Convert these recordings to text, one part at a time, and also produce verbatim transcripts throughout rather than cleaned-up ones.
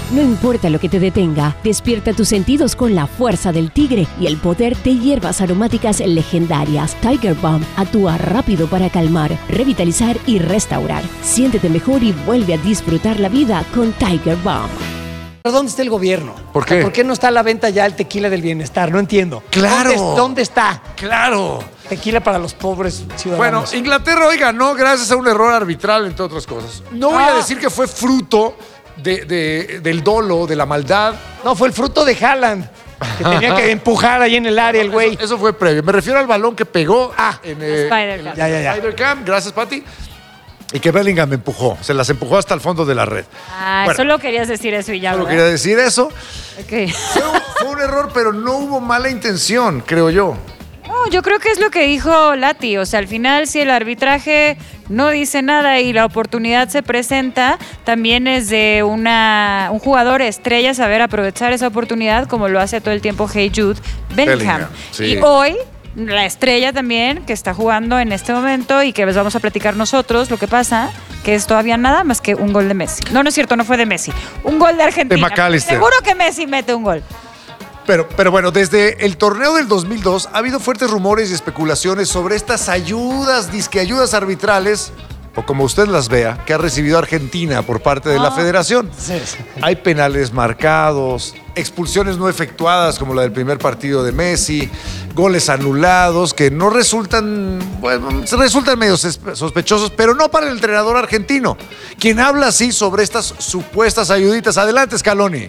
No importa lo que te detenga, despierta tus sentidos con la fuerza del tigre y el poder de hierbas aromáticas legendarias. Tiger Balm actúa rápido para calmar, revitalizar y restaurar. Siéntete mejor y vuelve a disfrutar la vida con Tiger Balm. ¿Pero dónde está el gobierno? ¿Por qué? ¿Por qué no está a la venta ya el tequila del bienestar? No entiendo. ¡Claro! ¿Dónde, dónde está? ¡Claro! Tequila para los pobres Bueno, ciudadanos. Inglaterra hoy ganó gracias a un error arbitral, entre otras cosas. No voy Ah. a decir que fue fruto de, de- del dolo, de la maldad. No, fue el fruto de Haaland, que tenía que empujar ahí en el área el güey. Eso, eso fue previo. Me refiero al balón que pegó Ah. en eh, Spider-Cam. en Ya, ya, ya. Spider-Cam. Gracias, Pati. Y que Bellingham empujó. Se las empujó hasta el fondo de la red. Ah, Bueno, solo querías decir eso y ya, Solo ¿verdad? quería decir eso. Ok. Fue un, fue un error, pero no hubo mala intención, creo yo. No, yo creo que es lo que dijo Lati. O sea, al final, si el arbitraje no dice nada y la oportunidad se presenta, también es de una, un jugador estrella saber aprovechar esa oportunidad, como lo hace todo el tiempo Hey Jude Bellingham. Bellingham, sí. Y hoy, la estrella también, que está jugando en este momento y que les vamos a platicar nosotros, lo que pasa, que es todavía nada más que un gol de Messi. No, no es cierto, no fue de Messi. Un gol de Argentina. De McAllister. Seguro que Messi mete un gol. Pero, pero bueno, desde el torneo del dos mil dos ha habido fuertes rumores y especulaciones sobre estas ayudas, disque ayudas arbitrales, o como usted las vea, que ha recibido Argentina por parte de la federación. Sí, sí. Hay penales marcados, expulsiones no efectuadas como la del primer partido de Messi, goles anulados que no resultan, bueno, resultan medio sospechosos, pero no para el entrenador argentino, quien habla así sobre estas supuestas ayuditas. Adelante, Scaloni.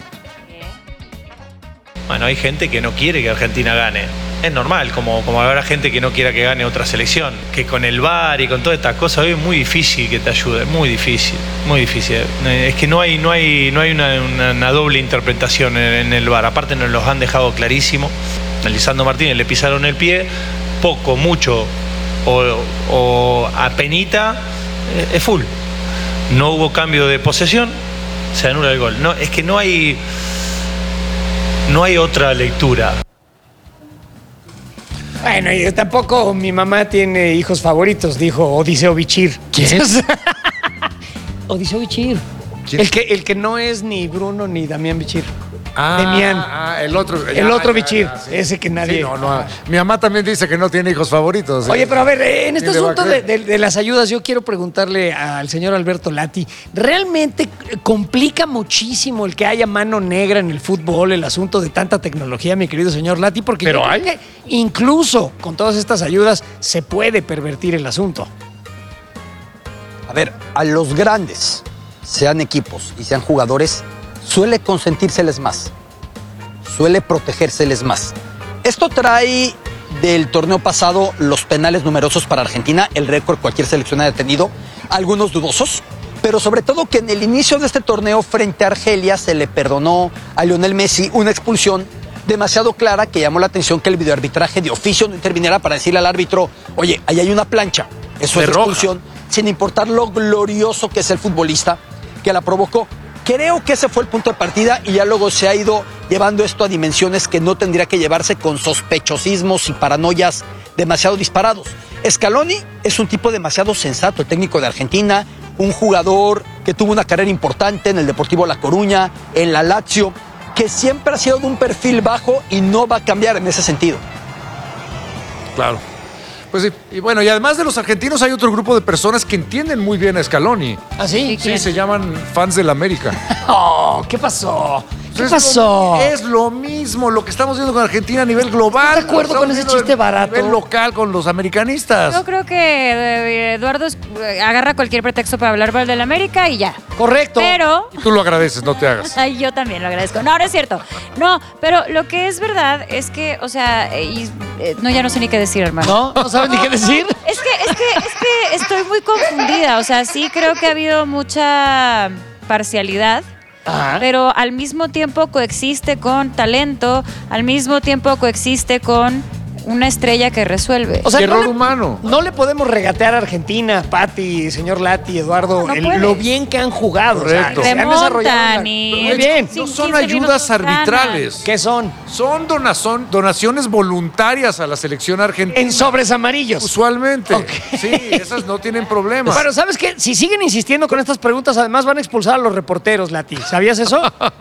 Bueno, hay gente que no quiere que Argentina gane. Es normal, como, como habrá gente que no quiera que gane otra selección. Que con el V A R y con todas estas cosas hoy es muy difícil que te ayude, muy difícil, muy difícil. Es que no hay, no hay, no hay una, una, una doble interpretación en, en el V A R. Aparte nos los han dejado clarísimo. A Lisandro Martínez le pisaron el pie, poco, mucho o, o apenita, es full. No hubo cambio de posesión, se anula el gol. No, es que no hay... No hay otra lectura. Bueno, yo tampoco mi mamá tiene hijos favoritos, dijo Odiseo Bichir. ¿Quién? Odiseo Bichir. ¿Quién? El que, el que no es ni Bruno ni Damián Bichir. Ah, Demián. ah, el otro. El ya, otro ya, Bichir, ya, sí. ese que nadie... Sí, no, no, mi mamá también dice que no tiene hijos favoritos. Oye, pero a ver, en este ¿Quién le va a asunto de, creer? de- de las ayudas, yo quiero preguntarle al señor Alberto Lati, ¿realmente complica muchísimo el que haya mano negra en el fútbol, el asunto de tanta tecnología, mi querido señor Lati? Porque Pero yo creo hay. que incluso con todas estas ayudas se puede pervertir el asunto. A ver, a los grandes, sean equipos y sean jugadores, suele consentírseles más, suele protegérseles más. Esto trae del torneo pasado los penales numerosos para Argentina, el récord cualquier selección haya tenido, algunos dudosos, pero sobre todo que en el inicio de este torneo frente a Argelia se le perdonó a Lionel Messi una expulsión demasiado clara que llamó la atención que el videoarbitraje de oficio no interviniera para decirle al árbitro, oye, ahí hay una plancha, eso De es roja. expulsión, sin importar lo glorioso que es el futbolista que la provocó. Creo que ese fue el punto de partida y ya luego se ha ido llevando esto a dimensiones que no tendría que llevarse con sospechosismos y paranoias demasiado disparados. Scaloni es un tipo demasiado sensato, el técnico de Argentina, un jugador que tuvo una carrera importante en el Deportivo La Coruña, en la Lazio, que siempre ha sido de un perfil bajo y no va a cambiar en ese sentido. Claro. Pues sí, y bueno, y además de los argentinos hay otro grupo de personas que entienden muy bien a Scaloni. ¿Ah, sí? Sí, se llaman fans del América. Oh, ¿qué pasó? ¿Qué Es pasó? lo- Es lo mismo lo que estamos viendo con Argentina a nivel global. ¿Estás de acuerdo Lo con estamos ese viendo chiste a barato? nivel local con los americanistas. Yo creo que eh, Eduardo es- eh, agarra cualquier pretexto para hablar mal del América y ya. Correcto. Pero... Tú lo agradeces, no te hagas. Ay, yo también lo agradezco. No, no es cierto. No, pero lo que es verdad es que, o sea, eh, y, eh, no, ya no sé ni qué decir, hermano. ¿No? ¿No sabes ni qué decir? Es que, es que, es que estoy muy confundida. O sea, sí creo que ha habido mucha parcialidad. Ajá. Pero al mismo tiempo coexiste con talento, al mismo tiempo coexiste con una estrella que resuelve. O sea, Error no le- humano. No le podemos regatear a Argentina, Pati, señor Lati, Eduardo, No, no el- puedes. lo bien que han jugado. Correcto. O sea, se han desarrollado Remontan una- y- Muy bien. Sí. No Sin son quince ayudas minutos ganan. arbitrales. ¿Qué son? Son donazón- donaciones voluntarias a la selección argentina. En sobres amarillos. Usualmente. Ok. Sí, esas no tienen problema. Bueno, ¿sabes qué? Si siguen insistiendo con estas preguntas, además van a expulsar a los reporteros, Lati. ¿Sabías eso?